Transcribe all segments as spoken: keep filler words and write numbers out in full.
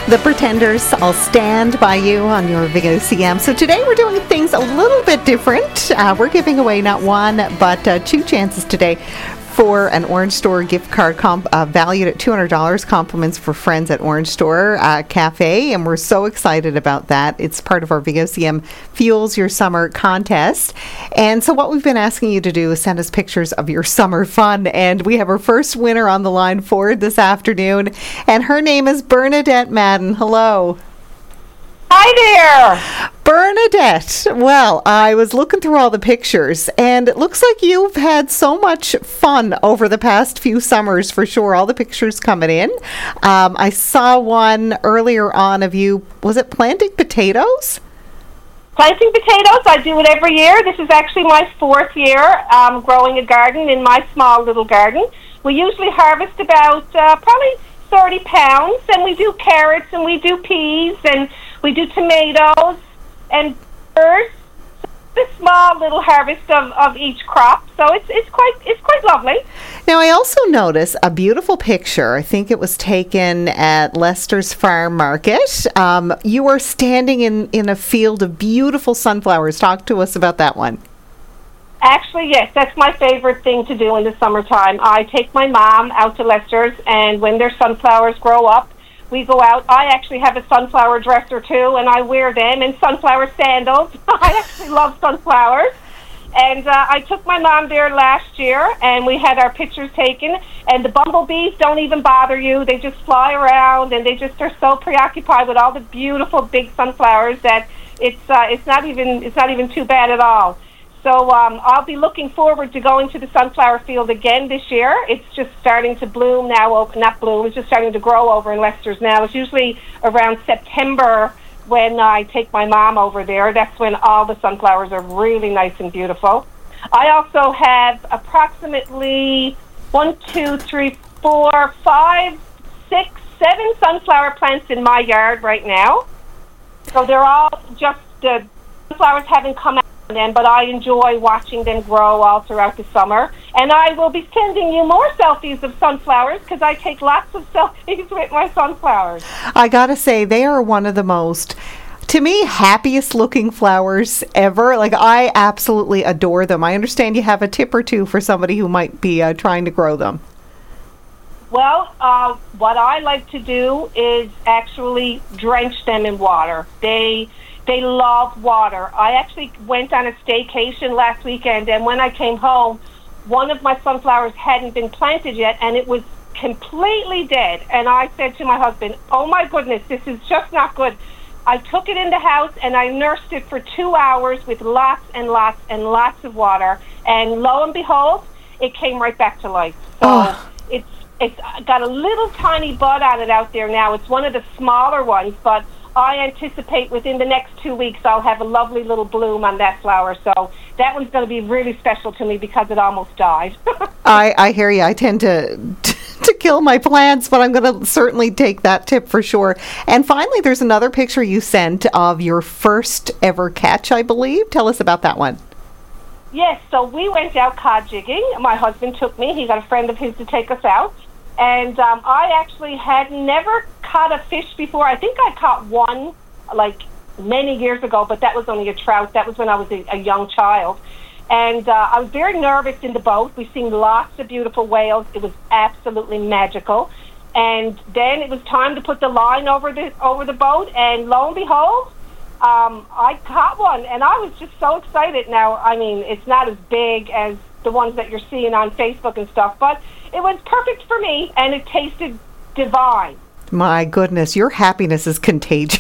The Pretenders, I'll stand by you on your Vigo C M. So today we're doing things a little bit different. Uh, we're giving away not one, but uh, two chances today for an Orange Store gift card comp, uh, valued at two hundred dollars, compliments for friends at Orange Store uh, Cafe, and we're so excited about that. It's part of our Vigo C M Fuels Your Summer contest. And so what we've been asking you to do is send us pictures of your summer fun, and we have our first winner on the line for this afternoon, and her name is Bernadette Madden. Hello. Hi there. Bernadette, well, I was looking through all the pictures, and it looks like you've had so much fun over the past few summers, for sure. All the pictures coming in. Um, I saw one earlier on of you, was it planting potatoes? Planting potatoes, I do it every year. This is actually my fourth year um, growing a garden in my small little garden. We usually harvest about uh, probably thirty pounds, and we do carrots, and we do peas, and we do tomatoes and peppers. A small little harvest of, of each crop, so it's it's quite it's quite lovely. Now, I also noticed a beautiful picture. I think it was taken at Leicester's Farm Market. Um, you are standing in, in a field of beautiful sunflowers. Talk to us about that one. Actually, yes, that's my favorite thing to do in the summertime. I take my mom out to Leicester's, and when their sunflowers grow up, we go out. I actually have a sunflower dresser too, and I wear them, and sunflower sandals. I actually love sunflowers. And uh, I took my mom there last year, and we had our pictures taken, and the bumblebees don't even bother you. They just fly around, and they just are so preoccupied with all the beautiful big sunflowers that it's uh, it's not even it's not even too bad at all. So um, I'll be looking forward to going to the sunflower field again this year. It's just starting to bloom now, not bloom, it's just starting to grow over in Leicester's now. It's usually around September when I take my mom over there. That's when all the sunflowers are really nice and beautiful. I also have approximately one, two, three, four, five, six, seven sunflower plants in my yard right now. So they're all just, the sunflowers haven't come out then, but I enjoy watching them grow all throughout the summer. And I will be sending you more selfies of sunflowers because I take lots of selfies with my sunflowers. I gotta say, they are one of the most, to me, happiest looking flowers ever. Like, I absolutely adore them. I understand you have a tip or two for somebody who might be uh, trying to grow them. Well, uh, what I like to do is actually drench them in water. They They love water. I actually went on a staycation last weekend, and when I came home, one of my sunflowers hadn't been planted yet, and it was completely dead. And I said to my husband, oh my goodness, this is just not good. I took it in the house, and I nursed it for two hours with lots and lots and lots of water, and lo and behold, it came right back to life. So oh. it's it's got a little tiny bud on it out there now. It's one of the smaller ones, but I anticipate within the next two weeks I'll have a lovely little bloom on that flower. So that one's going to be really special to me because it almost died. I, I hear you. I tend to to kill my plants, but I'm going to certainly take that tip for sure. And finally, there's another picture you sent of your first ever catch, I believe. Tell us about that one. Yes, so we went out cod jigging. My husband took me. He got a friend of his to take us out. And um, I actually had never caught a fish before. I think I caught one, like, many years ago, but that was only a trout. That was when I was a, a young child. And uh, I was very nervous in the boat. We've seen lots of beautiful whales. It was absolutely magical. And then it was time to put the line over the over the boat, and lo and behold, um, I caught one. And I was just so excited. Now, I mean, it's not as big as the ones that you're seeing on Facebook and stuff, but it was perfect for me, and it tasted divine. My goodness, your happiness is contagious.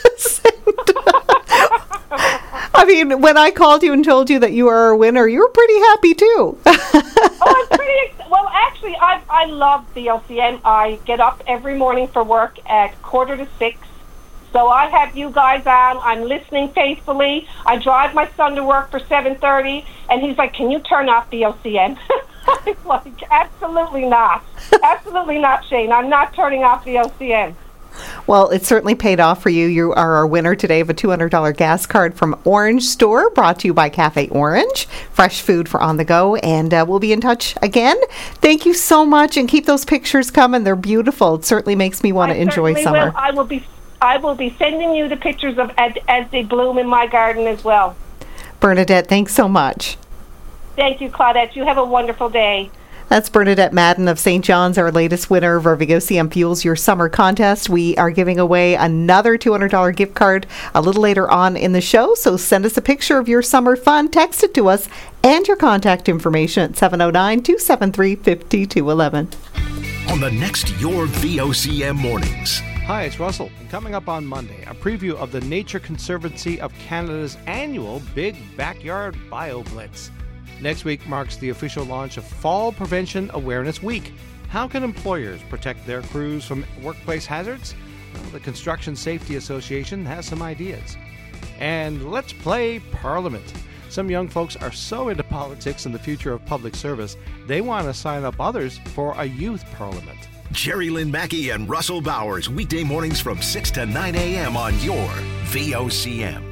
I mean, when I called you and told you that you are a winner, you were pretty happy too. Oh, I'm pretty ex- well, actually, I I love the L C M. I get up every morning for work at quarter to six. So I have you guys on. I'm listening faithfully. I drive my son to work for seven thirty, and he's like, can you turn off the L C M? I'm like, absolutely not. Absolutely not, Shane. I'm not turning off the L C M. Well, it certainly paid off for you. You are our winner today of a two hundred dollars gas card from Orange Store, brought to you by Cafe Orange. Fresh food for on the go, and uh, we'll be in touch again. Thank you so much, and keep those pictures coming. They're beautiful. It certainly makes me want to enjoy summer. Will. I will be I will be sending you the pictures of as, as they bloom in my garden as well. Bernadette, thanks so much. Thank you, Claudette. You have a wonderful day. That's Bernadette Madden of Saint John's, our latest winner of our Vigo C M Fuels Your Summer Contest. We are giving away another two hundred dollars gift card a little later on in the show, so send us a picture of your summer fun, text it to us, and your contact information at seven oh nine, two seven three, five two one one. On the next Your V O C M Mornings. Hi, it's Russell. Coming up on Monday, a preview of the Nature Conservancy of Canada's annual Big Backyard Bio Blitz. Next week marks the official launch of Fall Prevention Awareness Week. How can employers protect their crews from workplace hazards? Well, the Construction Safety Association has some ideas. And let's play Parliament. Some young folks are so into politics and the future of public service, they want to sign up others for a youth parliament. Jerry Lynn Mackey and Russell Bowers, weekday mornings from six to nine a.m. on your V O C M.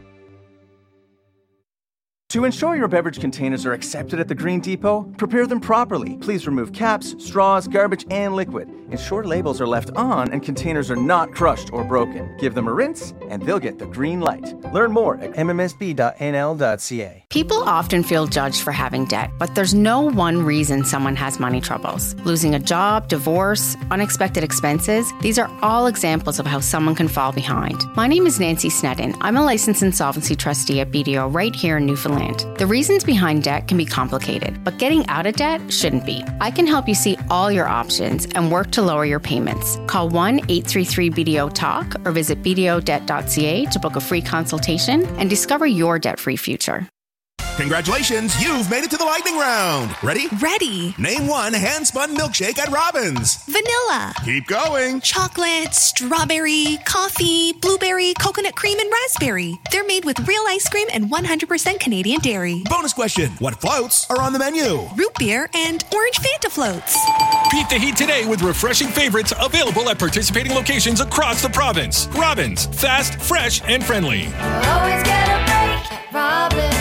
To ensure your beverage containers are accepted at the Green Depot, prepare them properly. Please remove caps, straws, garbage, and liquid. Ensure labels are left on and containers are not crushed or broken. Give them a rinse, and they'll get the green light. Learn more at m m s b dot n l dot c a. People often feel judged for having debt, but there's no one reason someone has money troubles. Losing a job, divorce, unexpected expenses, these are all examples of how someone can fall behind. My name is Nancy Sneddon. I'm a licensed insolvency trustee at B D O right here in Newfoundland. The reasons behind debt can be complicated, but getting out of debt shouldn't be. I can help you see all your options and work to lower your payments. Call one eight three three B D O talk or visit b d o debt dot c a to book a free consultation and discover your debt-free future. Congratulations, you've made it to the lightning round. Ready? Ready. Name one hand-spun milkshake at Robbins. Vanilla. Keep going. Chocolate, strawberry, coffee, blueberry, coconut cream, and raspberry. They're made with real ice cream and one hundred percent Canadian dairy. Bonus question. What floats are on the menu? Root beer and orange Fanta floats. Beat the heat today with refreshing favorites available at participating locations across the province. Robbins. Fast, fresh, and friendly. Always get a break at Robbins.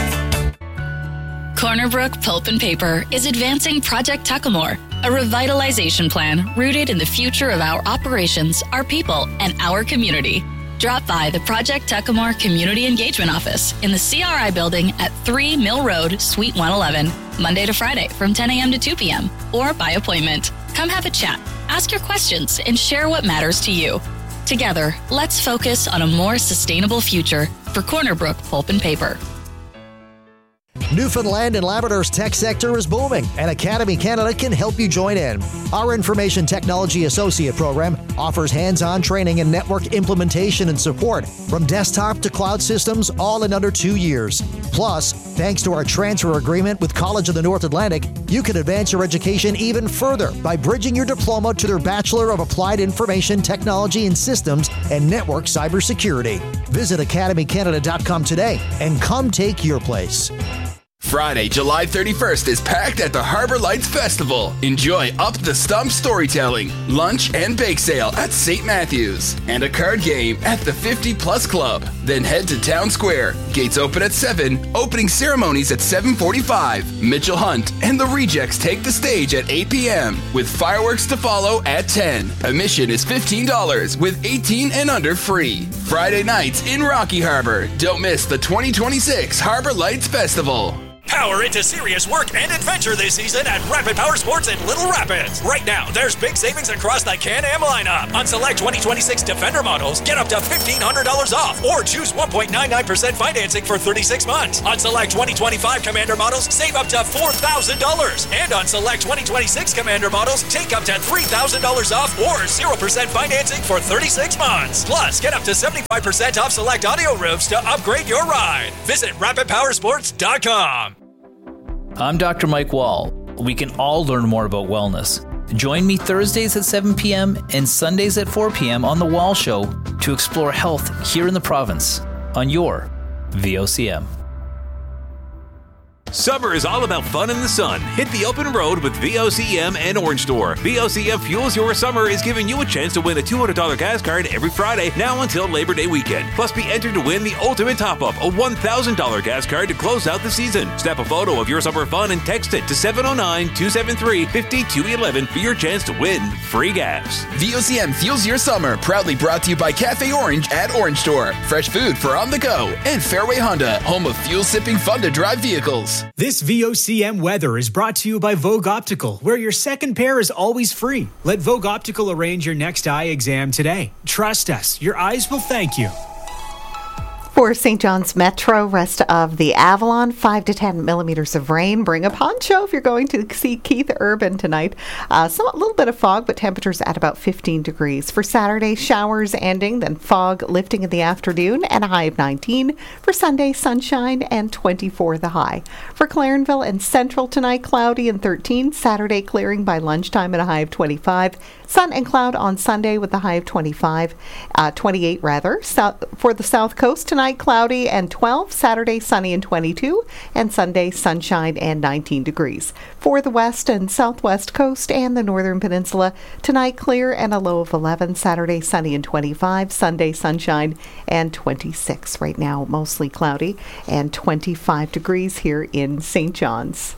Corner Brook Pulp and Paper is advancing Project Tuckamore, a revitalization plan rooted in the future of our operations, our people, and our community. Drop by the Project Tuckamore Community Engagement Office in the C R I building at three Mill Road, Suite one eleven, Monday to Friday from ten a.m. to two p.m. or by appointment. Come have a chat, ask your questions, and share what matters to you. Together, let's focus on a more sustainable future for Corner Brook Pulp and Paper. Newfoundland and Labrador's tech sector is booming, and Academy Canada can help you join in. Our Information Technology Associate program offers hands-on training in network implementation and support, from desktop to cloud systems, all in under two years. Plus, thanks to our transfer agreement with College of the North Atlantic, you can advance your education even further by bridging your diploma to their Bachelor of Applied Information Technology and Systems and Network Cybersecurity. Visit academy canada dot com today and come take your place. Friday, July thirty-first is packed at the Harbor Lights Festival. Enjoy Up the Stump storytelling, lunch and bake sale at Saint Matthews, and a card game at the fifty Plus Club. Then head to Town Square. Gates open at seven, opening ceremonies at seven forty-five. Mitchell Hunt and the Rejects take the stage at eight p.m. with fireworks to follow at ten. Admission is fifteen dollars with eighteen and under free. Friday nights in Rocky Harbor. Don't miss the twenty twenty-six Harbor Lights Festival. Power into serious work and adventure this season at Rapid Power Sports in Little Rapids. Right now, there's big savings across the Can-Am lineup. On select twenty twenty-six Defender models, get up to fifteen hundred dollars off or choose one point nine nine percent financing for thirty-six months. On select twenty twenty-five Commander models, save up to four thousand dollars. And on select twenty twenty-six Commander models, take up to three thousand dollars off or zero percent financing for thirty-six months. Plus, get up to seventy-five percent off select audio roofs to upgrade your ride. Visit rapid power sports dot com. I'm Doctor Mike Wall. We can all learn more about wellness. Join me Thursdays at seven p.m. and Sundays at four p.m. on The Wall Show to explore health here in the province on your V O C M. Summer is all about fun in the sun. Hit the open road with V O C M and Orange Store. V O C M Fuels Your Summer is giving you a chance to win a two hundred dollars gas card every Friday, now until Labor Day weekend. Plus, be entered to win the ultimate top-up, a one thousand dollars gas card to close out the season. Snap a photo of your summer fun and text it to seven oh nine, two seven three, five two one one for your chance to win free gas. V O C M Fuels Your Summer, proudly brought to you by Cafe Orange at Orange Store. Fresh food for on the go. And Fairway Honda, home of fuel-sipping fun-to-drive vehicles. This V O C M weather is brought to you by Vogue Optical, where your second pair is always free. Let Vogue Optical arrange your next eye exam today. Trust us, your eyes will thank you. For Saint John's Metro, rest of the Avalon, five to ten millimeters of rain. Bring a poncho if you're going to see Keith Urban tonight. Uh, so a little bit of fog, but temperatures at about fifteen degrees. For Saturday, showers ending, then fog lifting in the afternoon and a high of nineteen. For Sunday, sunshine and twenty-four the high. For Clarenville and Central tonight, cloudy and thirteen. Saturday, clearing by lunchtime at a high of twenty-five. Sun and cloud on Sunday with a high of twenty-five, uh, twenty-eight rather. South, for the South Coast tonight, cloudy and twelve. Saturday, sunny and twenty-two. And Sunday, sunshine and nineteen degrees. For the West and Southwest Coast and the Northern Peninsula, tonight clear and a low of eleven. Saturday, sunny and twenty-five. Sunday, sunshine and twenty-six. Right now, mostly cloudy and twenty-five degrees here in Saint John's.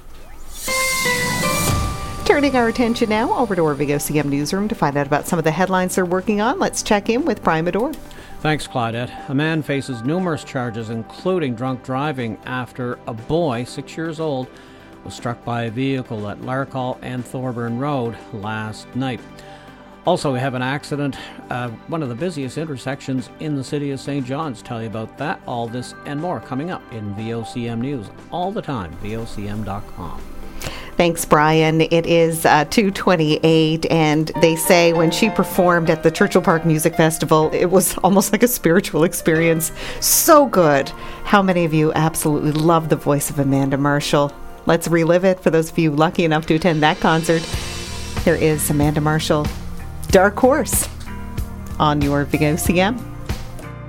Turning our attention now over to our V O C M newsroom to find out about some of the headlines they're working on. Let's check in with Brian Medore. Thanks, Claudette. A man faces numerous charges, including drunk driving, after a boy, six years old, was struck by a vehicle at Larcall and Thorburn Road last night. Also, we have an accident, uh, one of the busiest intersections in the city of Saint John's. Tell you about that, all this and more coming up in V O C M News all the time, V O C M dot com. Thanks, Brian. It is uh, two twenty-eight, and they say when she performed at the Churchill Park Music Festival, it was almost like a spiritual experience. So good. How many of you absolutely love the voice of Amanda Marshall? Let's relive it for those of you lucky enough to attend that concert. Here is Amanda Marshall, Dark Horse, on your V O C M.